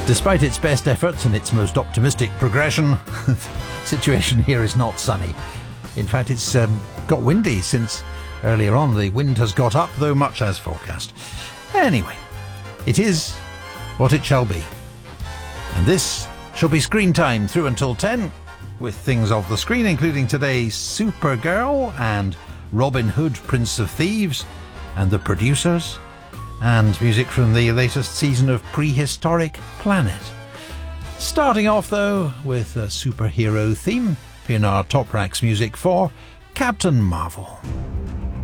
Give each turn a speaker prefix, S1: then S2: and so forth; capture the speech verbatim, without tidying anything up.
S1: Despite its best efforts and its most optimistic progression, the situation here is not sunny. In fact, it's um, got windy since earlier on. The wind has got up, though much as forecast. Anyway, it is what it shall be. And this shall be Screen Time through until ten, with things off the screen, including today's Supergirl and Robin Hood, Prince of Thieves, and The Producers, and music from the latest season of Prehistoric Planet. Starting off, though, with a superhero theme in our Top Racks music for Captain Marvel.